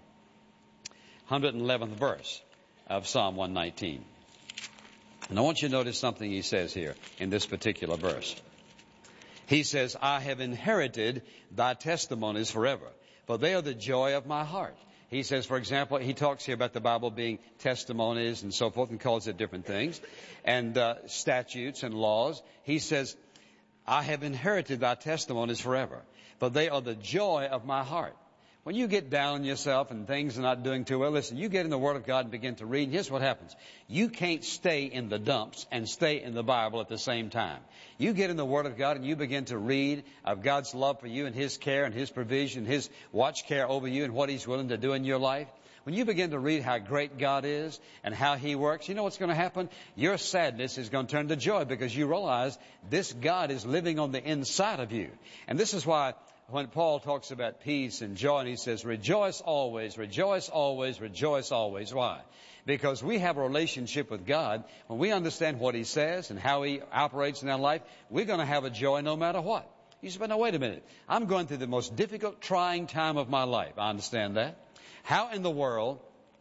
111th verse of Psalm 119. And I want you to notice something he says here in this particular verse. He says, I have inherited thy testimonies forever, for they are the joy of my heart. He says, for example, he talks here about the Bible being testimonies and so forth and calls it different things, and statutes and laws. He says, I have inherited thy testimonies forever, for they are the joy of my heart. When you get down on yourself and things are not doing too well, listen, you get in the Word of God and begin to read. Here's what happens. You can't stay in the dumps and stay in the Bible at the same time. You get in the Word of God and you begin to read of God's love for you and His care and His provision, His watch care over you and what He's willing to do in your life. When you begin to read how great God is and how He works, you know what's going to happen? Your sadness is going to turn to joy because you realize this God is living on the inside of you. And this is why when Paul talks about peace and joy, and he says, rejoice always, rejoice always, rejoice always. Why? Because we have a relationship with God. When we understand what He says and how He operates in our life, we're going to have a joy no matter what. You say, but now wait a minute. I'm going through the most difficult, trying time of my life. I understand that. How in the world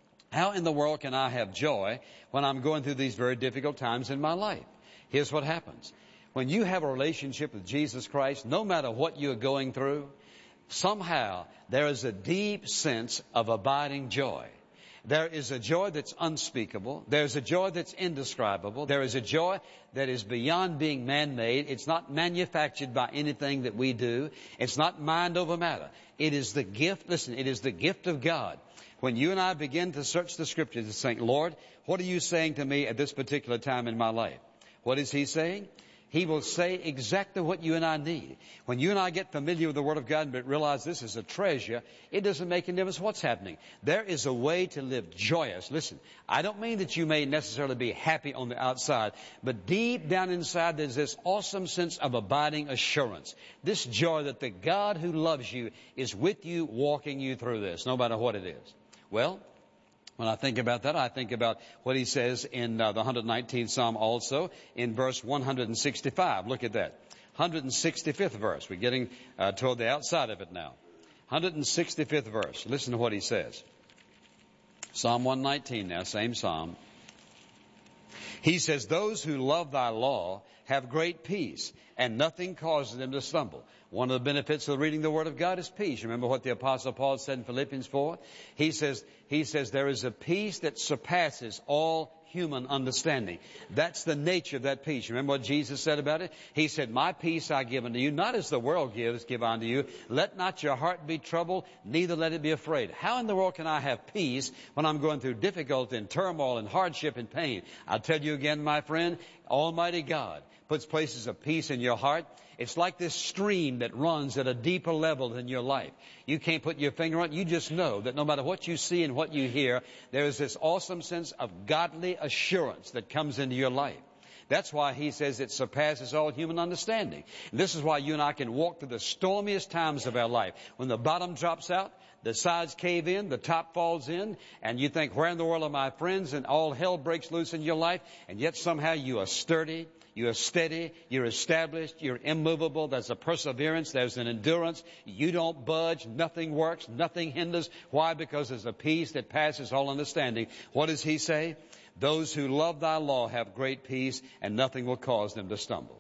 can I have joy when I'm going through these very difficult times in my life? Here's what happens. When you have a relationship with Jesus Christ, no matter what you're going through, somehow there is a deep sense of abiding joy. There is a joy that's unspeakable. There's a joy that's indescribable. There is a joy that is beyond being man-made. It's not manufactured by anything that we do. It's not mind over matter. It is the gift, listen, it is the gift of God. When you and I begin to search the Scriptures and say, Lord, what are you saying to me at this particular time in my life? What is He saying? He will say exactly what you and I need. When you and I get familiar with the Word of God and realize this is a treasure, it doesn't make any difference what's happening. There is a way to live joyous. Listen, I don't mean that you may necessarily be happy on the outside, but deep down inside there's this awesome sense of abiding assurance. This joy that the God who loves you is with you, walking you through this, no matter what it is. Well, when I think about that, I think about what he says in the 119th Psalm also in verse 165. Look at that. 165th verse. We're getting toward the outside of it now. 165th verse. Listen to what he says. Psalm 119 now, same psalm. He says, those who love thy law have great peace, and nothing causes them to stumble. One of the benefits of reading the Word of God is peace. Remember what the Apostle Paul said in Philippians 4? He says there is a peace that surpasses all human understanding. That's the nature of that peace. Remember what Jesus said about it? He said, my peace I give unto you, not as the world gives, give unto you. Let not your heart be troubled, neither let it be afraid. How in the world can I have peace when I'm going through difficulty and turmoil and hardship and pain? I'll tell you again, my friend, Almighty God puts places of peace in your heart. It's like this stream that runs at a deeper level than your life. You can't put your finger on it. You just know that no matter what you see and what you hear, there is this awesome sense of godly assurance that comes into your life. That's why he says it surpasses all human understanding. And this is why you and I can walk through the stormiest times of our life. When the bottom drops out, the sides cave in, the top falls in, and you think, where in the world are my friends? And all hell breaks loose in your life, and yet somehow you are sturdy. You are steady, you're established, you're immovable, there's a perseverance, there's an endurance, you don't budge, nothing works, nothing hinders. Why? Because there's a peace that passes all understanding. What does he say? Those who love thy law have great peace, and nothing will cause them to stumble.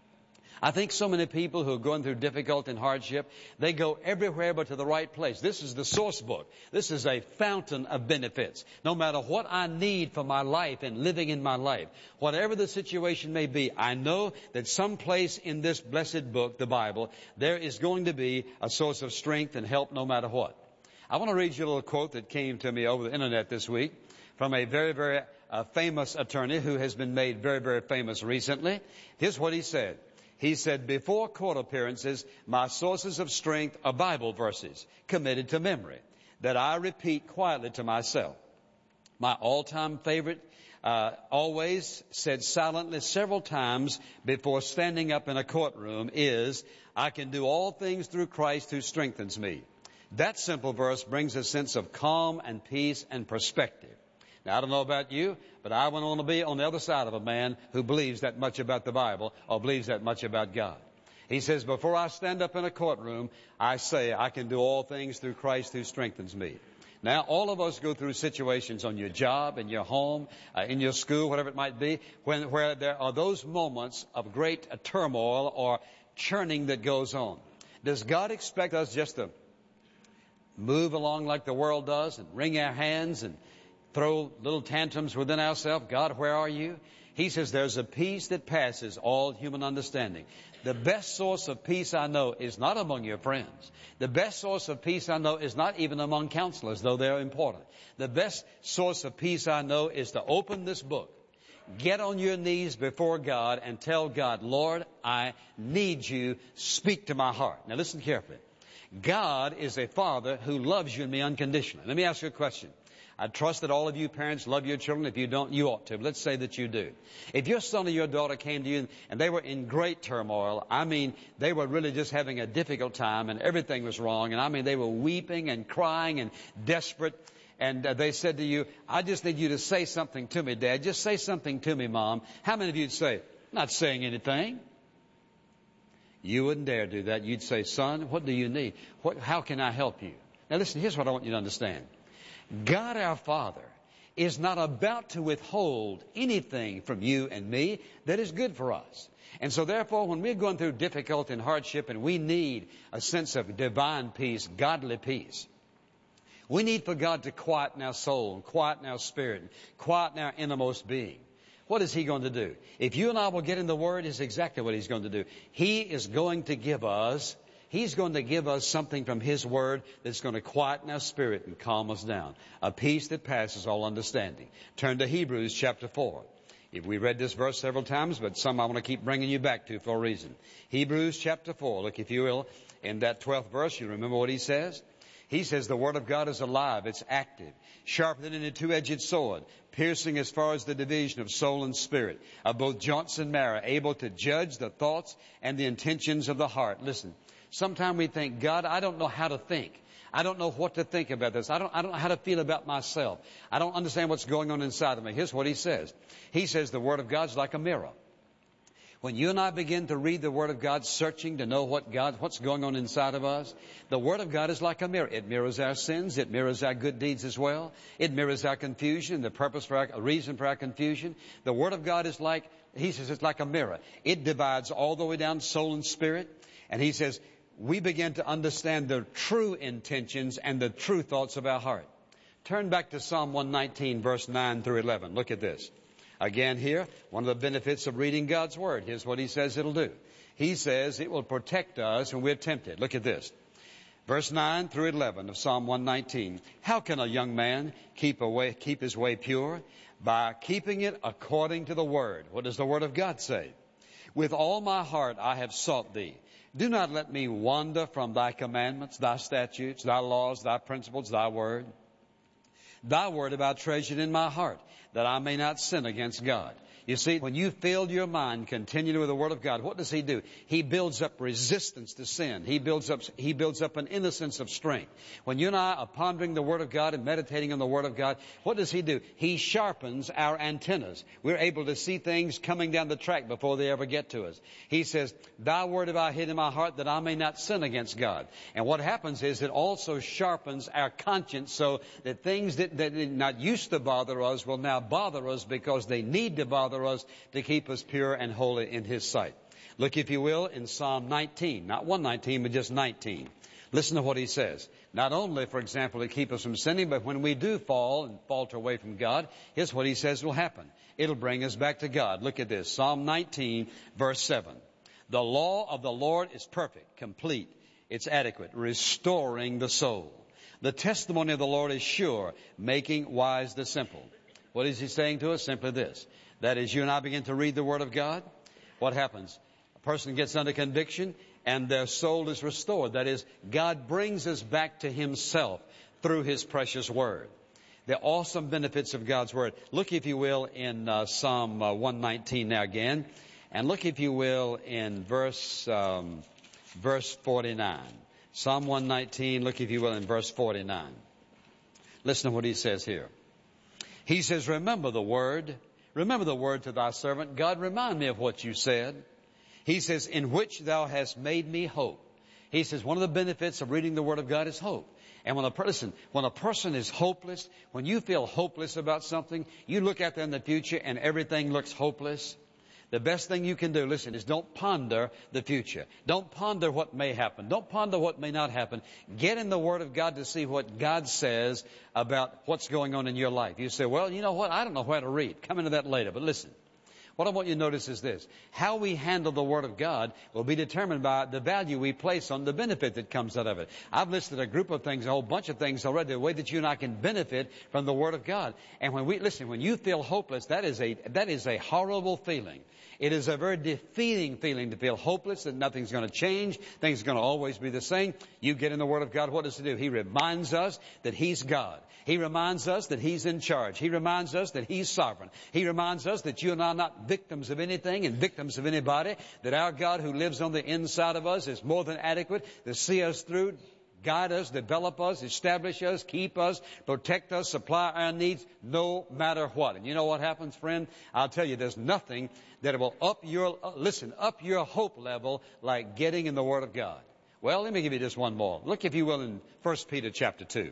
I think so many people who are going through difficulty and hardship, they go everywhere but to the right place. This is the source book. This is a fountain of benefits. No matter what I need for my life and living in my life, whatever the situation may be, I know that someplace in this blessed book, the Bible, there is going to be a source of strength and help no matter what. I want to read you a little quote that came to me over the internet this week from a very, very famous attorney who has been made very, very famous recently. Here's what he said. He said, before court appearances, my sources of strength are Bible verses committed to memory that I repeat quietly to myself. My all-time favorite, always said silently several times before standing up in a courtroom is, I can do all things through Christ who strengthens me. That simple verse brings a sense of calm and peace and perspective. Now, I don't know about you, but I want to be on the other side of a man who believes that much about the Bible or believes that much about God. He says, before I stand up in a courtroom, I say I can do all things through Christ who strengthens me. Now, all of us go through situations on your job, in your home, in your school, whatever it might be, where there are those moments of great turmoil or churning that goes on. Does God expect us just to move along like the world does and wring our hands and throw little tantrums within ourselves? God, where are you? He says there's a peace that passes all human understanding. The best source of peace I know is not among your friends. The best source of peace I know is not even among counselors, though they're important. The best source of peace I know is to open this book, get on your knees before God and tell God, Lord, I need you. Speak to my heart. Now listen carefully. God is a Father who loves you and me unconditionally. Let me ask you a question. I trust that all of you parents love your children. If you don't, you ought to. But let's say that you do. If your son or your daughter came to you and they were in great turmoil, I mean, they were really just having a difficult time and everything was wrong. And I mean, they were weeping and crying and desperate. And they said to you, I just need you to say something to me, Dad. Just say something to me, Mom. How many of you would say, not saying anything? You wouldn't dare do that. You'd say, son, what do you need? How can I help you? Now listen, here's what I want you to understand. God our Father is not about to withhold anything from you and me that is good for us. And so therefore, when we're going through difficulty and hardship and we need a sense of divine peace, godly peace, we need for God to quieten our soul, and quieten our spirit, and quieten our innermost being. What is He going to do? If you and I will get in the Word, it's exactly what He's going to do. He is going to give us He's going to give us something from His Word that's going to quieten our spirit and calm us down. A peace that passes all understanding. Turn to Hebrews chapter 4. We read this verse several times, but some I want to keep bringing you back to for a reason. Hebrews chapter 4. Look, if you will, in that 12th verse, you remember what he says? He says the Word of God is alive, it's active, sharper than any two-edged sword, piercing as far as the division of soul and spirit, of both joints and marrow, able to judge the thoughts and the intentions of the heart. Listen. Sometimes we think, God, I don't know how to think. I don't know what to think about this. I don't know how to feel about myself. I don't understand what's going on inside of me. Here's what he says. He says the Word of God's like a mirror. When you and I begin to read the Word of God, searching to know what's going on inside of us, the Word of God is like a mirror. It mirrors our sins. It mirrors our good deeds as well. It mirrors our confusion, the purpose for our reason for our confusion. The Word of God is like, he says, it's like a mirror. It divides all the way down soul and spirit. And he says, we begin to understand the true intentions and the true thoughts of our heart. Turn back to Psalm 119, verse 9 through 11. Look at this. Again here, one of the benefits of reading God's Word. Here's what He says it'll do. He says it will protect us when we're tempted. Look at this. Verse 9 through 11 of Psalm 119. How can a young man keep his way pure? By keeping it according to the Word. What does the Word of God say? With all my heart I have sought Thee. Do not let me wander from Thy commandments, Thy statutes, Thy laws, Thy principles, Thy Word. Thy Word have I treasured in my heart, that I may not sin against God. You see, when you fill your mind continually with the Word of God, what does He do? He builds up resistance to sin. He builds up an innocence of strength. When you and I are pondering the Word of God and meditating on the Word of God, what does He do? He sharpens our antennas. We're able to see things coming down the track before they ever get to us. He says, Thy Word have I hid in my heart that I may not sin against God. And what happens is it also sharpens our conscience so that things that did not used to bother us will now bother us because they need to bother us to keep us pure and holy in His sight. Look, if you will, in Psalm 19, not 119, but just 19. Listen to what he says. Not only, for example, to keep us from sinning, but when we do fall and falter away from God, here's what he says will happen. It'll bring us back to God. Look at this. Psalm 19, verse 7. The law of the Lord is perfect, complete. It's adequate, restoring the soul. The testimony of the Lord is sure, making wise the simple. What is he saying to us? Simply this. That is, you and I begin to read the Word of God. What happens? A person gets under conviction and their soul is restored. That is, God brings us back to Himself through His precious Word. The awesome benefits of God's Word. Look, if you will, in Psalm 119 now again. And look, if you will, in verse 49. Psalm 119, look, if you will, in verse 49. Listen to what he says here. He says, remember the word to thy servant. God, remind me of what you said. He says, in which thou hast made me hope. He says, one of the benefits of reading the Word of God is hope. And when a person is hopeless, when you feel hopeless about something, you look at them in the future and everything looks hopeless. The best thing you can do, listen, is don't ponder the future. Don't ponder what may happen. Don't ponder what may not happen. Get in the Word of God to see what God says about what's going on in your life. You say, well, you know what? I don't know where to read. Come into that later. But listen, what I want you to notice is this. How we handle the Word of God will be determined by the value we place on the benefit that comes out of it. I've listed a group of things, a whole bunch of things already, the way that you and I can benefit from the Word of God. And when you feel hopeless, that is a horrible feeling. It is a very defeating feeling to feel hopeless, that nothing's going to change, things are going to always be the same. You get in the Word of God, what does it do? He reminds us that He's God. He reminds us that He's in charge. He reminds us that He's sovereign. He reminds us that you and I are not victims of anything and victims of anybody, that our God who lives on the inside of us is more than adequate to see us through, guide us, develop us, establish us, keep us, protect us, supply our needs, no matter what. And you know what happens, friend? I'll tell you, there's nothing that will up your hope level like getting in the Word of God. Well, let me give you just one more. Look, if you will, in 1 Peter chapter 2.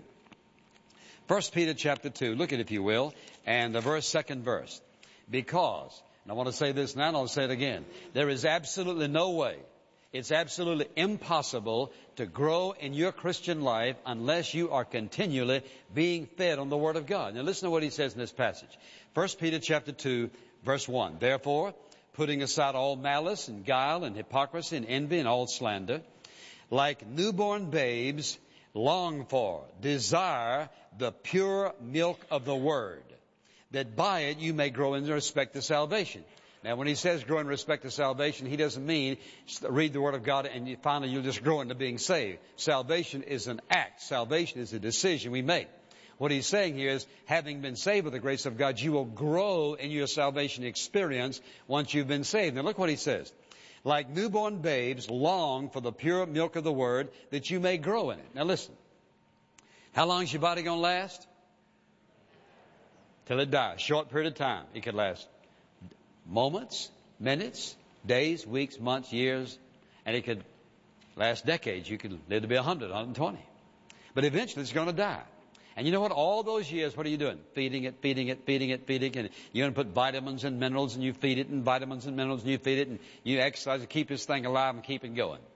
1 Peter chapter 2, look at it if you will, and the second verse. Because, and I want to say this now and I'll say it again, there is absolutely no way, it's absolutely impossible to grow in your Christian life unless you are continually being fed on the Word of God. Now listen to what he says in this passage. 1 Peter chapter 2, verse 1. Therefore, putting aside all malice and guile and hypocrisy and envy and all slander, like newborn babes, long for, desire the pure milk of the Word, that by it you may grow in respect to salvation. Now, when he says grow in respect to salvation, he doesn't mean read the Word of God and finally you'll just grow into being saved. Salvation is an act. Salvation is a decision we make. What he's saying here is, having been saved by the grace of God, you will grow in your salvation experience once you've been saved. Now, look what he says. Like newborn babes, long for the pure milk of the Word, that you may grow in it. Now, listen. How long is your body going to last? Till it dies. Short period of time. It could last moments, minutes, days, weeks, months, years, and it could last decades. You could live to be 100, 120. But eventually it's going to die. And you know what? All those years, what are you doing? Feeding it. And you're going to put vitamins and minerals, and you feed it, and vitamins and minerals, and you feed it, and you exercise to keep this thing alive and keep it going.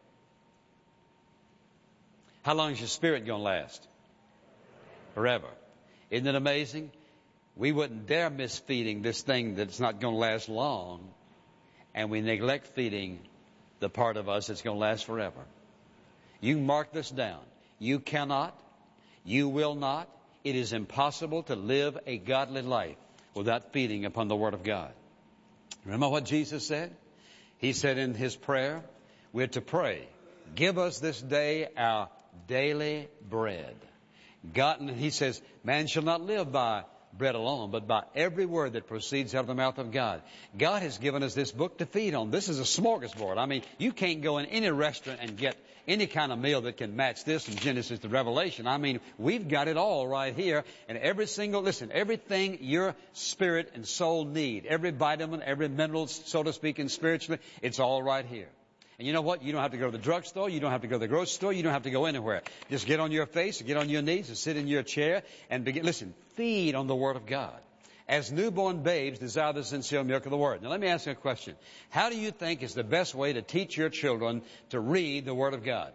How long is your spirit going to last? Forever. Isn't it amazing? We wouldn't dare miss feeding this thing that's not going to last long, and we neglect feeding the part of us that's going to last forever. You can mark this down. You cannot, you will not, it is impossible to live a godly life without feeding upon the Word of God. Remember what Jesus said? He said in His prayer, we're to pray, give us this day our daily bread. God, and He says, man shall not live by bread alone, but by every word that proceeds out of the mouth of God. God has given us this book to feed on. This is a smorgasbord. I mean, you can't go in any restaurant and get any kind of meal that can match this from Genesis to Revelation. I mean, we've got it all right here. And everything your spirit and soul need, every vitamin, every mineral, so to speak, and spiritually, it's all right here. And you know what? You don't have to go to the drugstore. You don't have to go to the grocery store. You don't have to go anywhere. Just get on your face, get on your knees, and sit in your chair and begin. Listen, feed on the Word of God. As newborn babes, desire the sincere milk of the Word. Now, let me ask you a question. How do you think is the best way to teach your children to read the Word of God?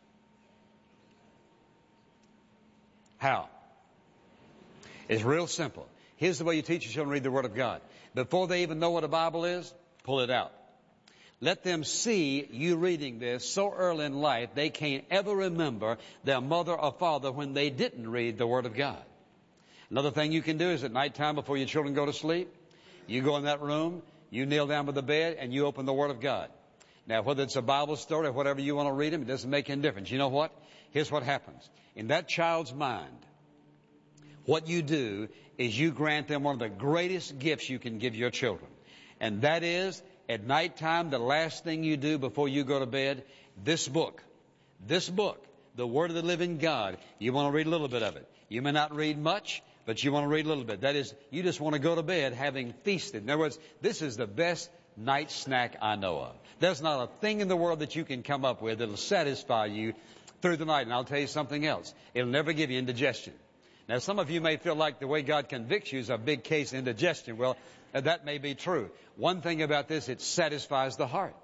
How? It's real simple. Here's the way you teach your children to read the Word of God. Before they even know what a Bible is, pull it out. Let them see you reading this so early in life they can't ever remember their mother or father when they didn't read the Word of God. Another thing you can do is at nighttime before your children go to sleep, you go in that room, you kneel down by the bed, and you open the Word of God. Now, whether it's a Bible story or whatever you want to read them, it doesn't make any difference. You know what? Here's what happens. In that child's mind, what you do is you grant them one of the greatest gifts you can give your children. And that is, at nighttime, the last thing you do before you go to bed, this book, the Word of the living God, you want to read a little bit of it. You may not read much, but you want to read a little bit. That is, you just want to go to bed having feasted. In other words, this is the best night snack I know of. There's not a thing in the world that you can come up with that'll satisfy you through the night. And I'll tell you something else. It'll never give you indigestion. Now, some of you may feel like the way God convicts you is a big case of indigestion. Well, that may be true. One thing about this, it satisfies the heart,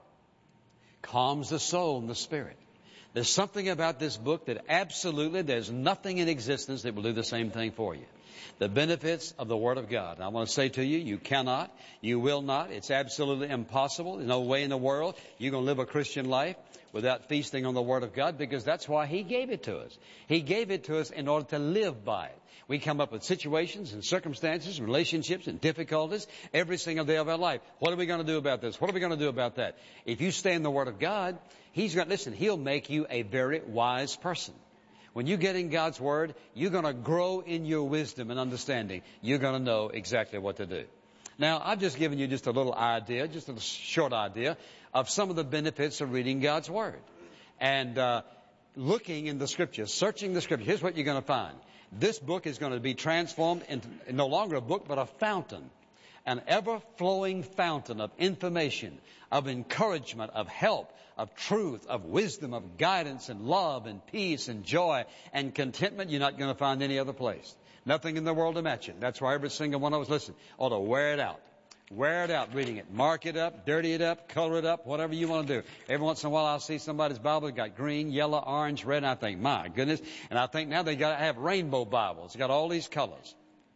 calms the soul and the spirit. There's something about this book that absolutely there's nothing in existence that will do the same thing for you. The benefits of the Word of God. And I want to say to you, you cannot, you will not. It's absolutely impossible. There's no way in the world you're going to live a Christian life without feasting on the Word of God, because that's why He gave it to us. He gave it to us in order to live by it. We come up with situations and circumstances, relationships and difficulties every single day of our life. What are we going to do about this? What are we going to do about that? If you stay in the Word of God, He'll make you a very wise person. When you get in God's Word, you're going to grow in your wisdom and understanding. You're going to know exactly what to do. Now, I've just given you just a little idea, just a short idea of some of the benefits of reading God's Word. And looking in the Scriptures, searching the Scriptures, here's what you're going to find. This book is going to be transformed into no longer a book, but a fountain. An ever-flowing fountain of information, of encouragement, of help, of truth, of wisdom, of guidance and love and peace and joy and contentment you're not going to find any other place. Nothing in the world to match it. That's why every single one of us, listen, ought to wear it out. Wear it out reading it. Mark it up, dirty it up, color it up, whatever you want to do. Every once in a while I'll see somebody's Bible got green, yellow, orange, red, and I think, my goodness. And I think now they got to have rainbow Bibles. They got all these colors.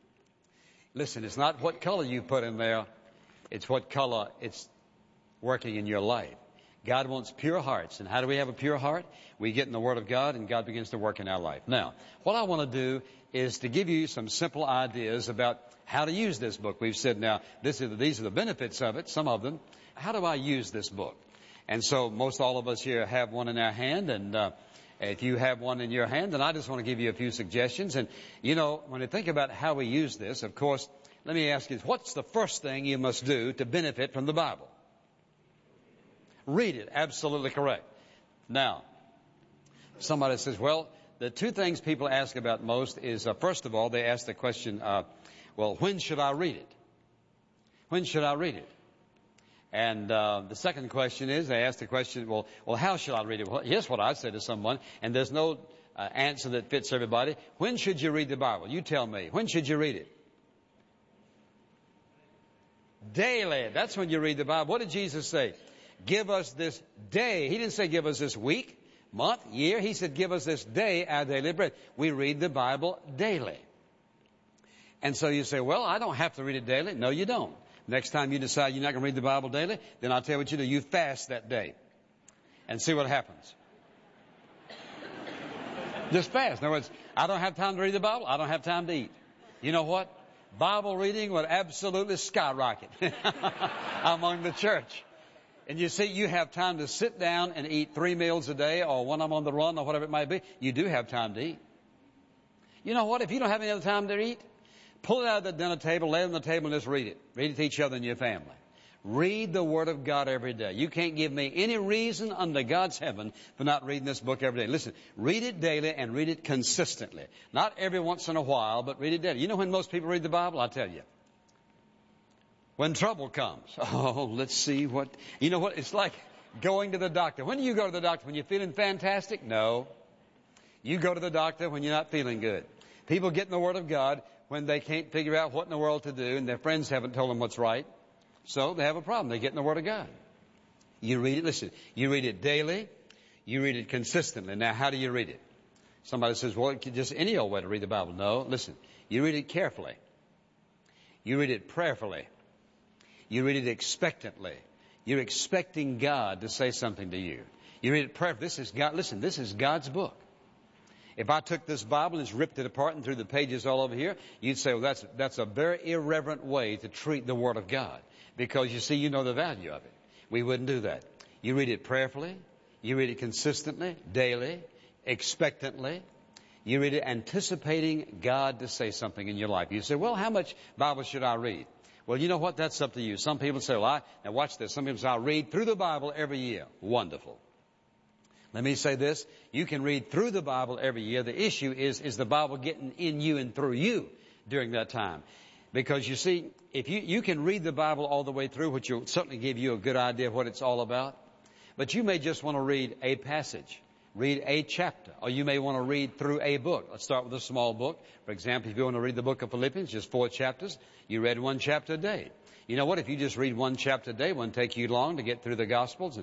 Listen, it's not what color you put in there. It's what color it's working in your life. God wants pure hearts. And how do we have a pure heart? We get in the Word of God and God begins to work in our life. Now, what I want to do is to give you some simple ideas about how to use this book. We've said now, these are the benefits of it, some of them. How do I use this book? And so most all of us here have one in our hand, and if you have one in your hand, then I just want to give you a few suggestions. And, you know, when you think about how we use this, of course, let me ask you, what's the first thing you must do to benefit from the Bible? Read it. Absolutely correct. Now, somebody says, well, the two things people ask about most is, first of all, they ask the question, well, when should I read it? When should I read it? And the second question is, they ask the question, well, how should I read it? Well, here's what I say to someone, and there's no answer that fits everybody. When should you read the Bible? You tell me. When should you read it? Daily. That's when you read the Bible. What did Jesus say? Give us this day. He didn't say give us this week, month, year. He said give us this day our daily bread. We read the Bible daily. And so you say, well, I don't have to read it daily. No, you don't. Next time you decide you're not going to read the Bible daily, then I'll tell you what you do. You fast that day and see what happens. Just fast. In other words, I don't have time to read the Bible. I don't have time to eat. You know what? Bible reading would absolutely skyrocket among the church. And you see, you have time to sit down and eat 3 meals a day, or when I'm on the run or whatever it might be. You do have time to eat. You know what? If you don't have any other time to eat, pull it out of the dinner table, lay it on the table, and just read it. Read it to each other and your family. Read the Word of God every day. You can't give me any reason under God's heaven for not reading this book every day. Listen, read it daily and read it consistently. Not every once in a while, but read it daily. You know when most people read the Bible? I'll tell you. When trouble comes. Oh, let's see what... You know what? It's like going to the doctor. When do you go to the doctor? When you're feeling fantastic? No. You go to the doctor when you're not feeling good. People get in the Word of God when they can't figure out what in the world to do and their friends haven't told them what's right. So they have a problem. They get in the Word of God. You read it. Listen, you read it daily. You read it consistently. Now, how do you read it? Somebody says, well, just any old way to read the Bible. No, listen. You read it carefully. You read it prayerfully. You read it expectantly. You're expecting God to say something to you. You read it prayerfully. This is God. Listen, this is God's book. If I took this Bible and just ripped it apart and threw the pages all over here, you'd say, well, that's a very irreverent way to treat the Word of God. Because, you see, you know the value of it. We wouldn't do that. You read it prayerfully. You read it consistently, daily, expectantly. You read it anticipating God to say something in your life. You say, well, how much Bible should I read? Well, you know what? That's up to you. Some people say, well, now watch this. Some people say, I'll read through the Bible every year. Wonderful. Let me say this. You can read through the Bible every year. The issue is the Bible getting in you and through you during that time? Because you see, if you can read the Bible all the way through, which will certainly give you a good idea of what it's all about, but you may just want to read a passage, read a chapter, or you may want to read through a book. Let's start with a small book. For example, if you want to read the book of Philippians, just 4 chapters, you read 1 chapter a day. You know what? If you just read 1 chapter a day, it wouldn't take you long to get through the Gospels